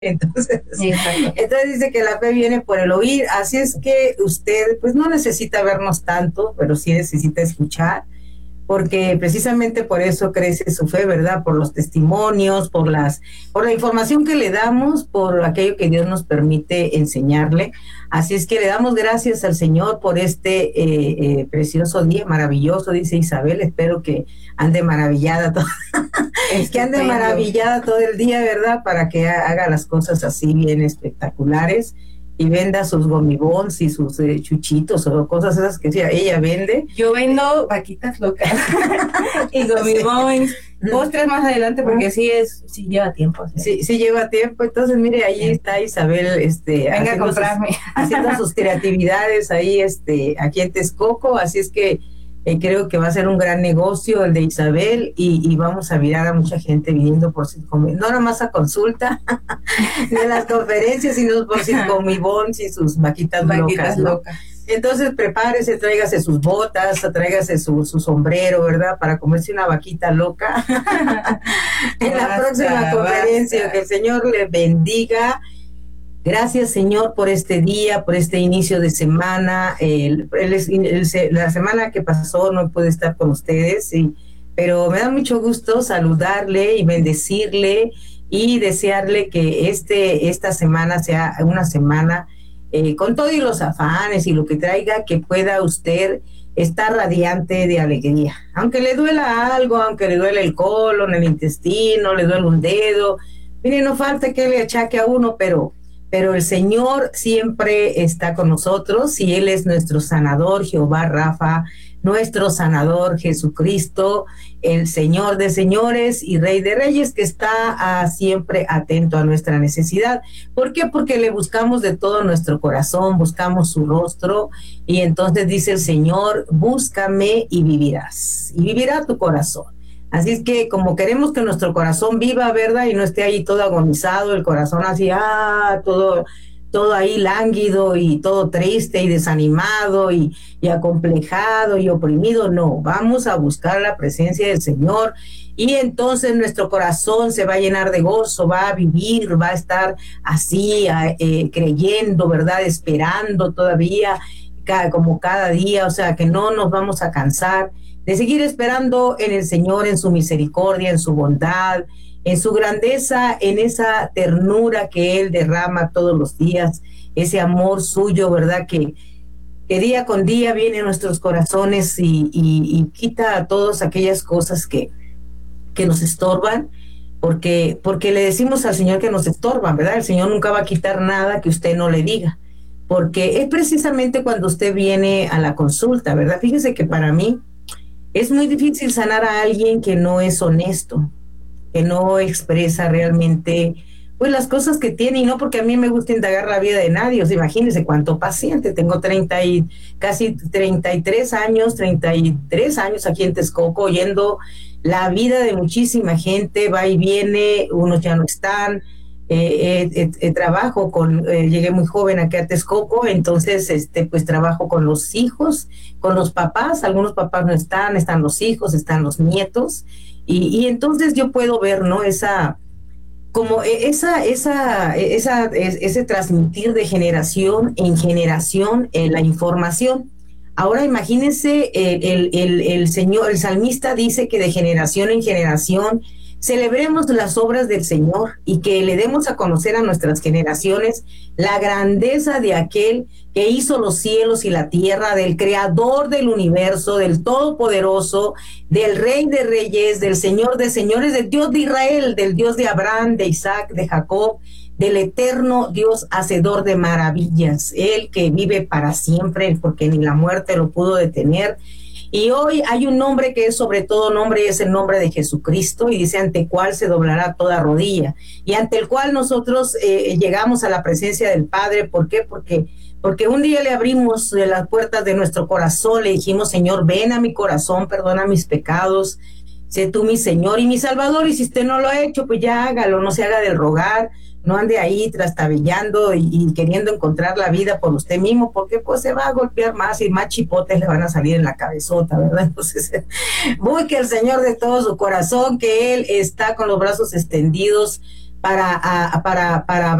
Entonces, Exacto. entonces dice que la fe viene por el oír, así es que usted pues no necesita vernos tanto, pero sí necesita escuchar, porque precisamente por eso crece su fe, ¿verdad? Por los testimonios, por la información que le damos, por aquello que Dios nos permite enseñarle. Así es que le damos gracias al Señor por este precioso día, maravilloso, dice Isabel. Espero que ande maravillada, que ande maravillada todo el día, ¿verdad? Para que haga las cosas así bien espectaculares y venda sus gomibons y sus chuchitos o cosas esas que ella vende. Yo vendo vaquitas locas y gomibons, postres más adelante, porque sí lleva tiempo. Sí lleva tiempo. Entonces, mire, ahí está Isabel, venga a comprarme. Haciendo sus creatividades ahí, aquí en Texcoco. Así es que creo que va a ser un gran negocio el de Isabel y vamos a mirar a mucha gente viniendo por no nada más a consulta de las conferencias, sino por Circomibons y sus vaquitas locas, ¿no? Entonces prepárese, tráigase sus botas, tráigase su sombrero, ¿verdad? Para comerse una vaquita loca en la próxima conferencia. Que el Señor le bendiga. Gracias, Señor, por este día, por este inicio de semana. La semana que pasó no pude estar con ustedes, pero me da mucho gusto saludarle y bendecirle y desearle que esta semana sea una semana con todos los afanes y lo que traiga, que pueda usted estar radiante de alegría. Aunque le duela algo, aunque le duele el colon, el intestino, le duele un dedo, mire, no falta que le achaque a uno, pero el Señor siempre está con nosotros y Él es nuestro sanador, Jehová Rafa, nuestro sanador Jesucristo, el Señor de señores y Rey de reyes, que está siempre atento a nuestra necesidad. ¿Por qué? Porque le buscamos de todo nuestro corazón, buscamos su rostro, y entonces dice el Señor: búscame y vivirás, y vivirá tu corazón. Así es que, como queremos que nuestro corazón viva, ¿verdad? Y no esté ahí todo agonizado, el corazón así, todo ahí lánguido y todo triste y desanimado y acomplejado y oprimido. No, vamos a buscar la presencia del Señor, y entonces nuestro corazón se va a llenar de gozo, va a vivir, va a estar así, creyendo, ¿verdad? Esperando todavía, como cada día, o sea, que no nos vamos a cansar de seguir esperando en el Señor, en su misericordia, en su bondad, en su grandeza, en esa ternura que Él derrama todos los días, ese amor suyo, ¿verdad? Que día con día viene a nuestros corazones y quita todas aquellas cosas que nos estorban, porque le decimos al Señor que nos estorban, ¿verdad? El Señor nunca va a quitar nada que usted no le diga, porque es precisamente cuando usted viene a la consulta, ¿verdad? Fíjese que para mí es muy difícil sanar a alguien que no es honesto, que no expresa realmente pues las cosas que tiene, y no porque a mí me gusta indagar la vida de nadie. O sea, imagínense cuánto paciente, tengo casi 33 años aquí en Texcoco, oyendo la vida de muchísima gente, va y viene, unos ya no están. Trabajo llegué muy joven aquí a Texcoco, entonces pues trabajo con los hijos, con los papás. Algunos papás no están los hijos, están los nietos, y entonces yo puedo ver, ¿no? Ese transmitir de generación en generación la información. Ahora imagínense, el salmista dice que de generación en generación celebremos las obras del Señor y que le demos a conocer a nuestras generaciones la grandeza de aquel que hizo los cielos y la tierra, del creador del universo, del todopoderoso, del Rey de reyes, del Señor de señores, del Dios de Israel, del Dios de Abraham, de Isaac, de Jacob, del eterno Dios hacedor de maravillas, el que vive para siempre, porque ni la muerte lo pudo detener. Y hoy hay un nombre que es sobre todo nombre, y es el nombre de Jesucristo, y dice: ante cual se doblará toda rodilla, y ante el cual nosotros llegamos a la presencia del Padre. ¿Por qué? Porque un día le abrimos las puertas de nuestro corazón, le dijimos: Señor, ven a mi corazón, perdona mis pecados, sé tú mi Señor y mi Salvador. Y si usted no lo ha hecho, pues ya hágalo, no se haga del rogar, no ande ahí trastabillando y queriendo encontrar la vida por usted mismo, porque pues se va a golpear más y más chipotes le van a salir en la cabezota, ¿verdad? Entonces, busque al Señor de todo su corazón, que Él está con los brazos extendidos para